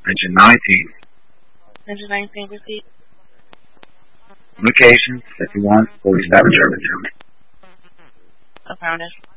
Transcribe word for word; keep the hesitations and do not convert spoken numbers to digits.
Engine nineteen. Engine nineteen, repeat. Location fifty-one forty-seven Germantown. Affirmative.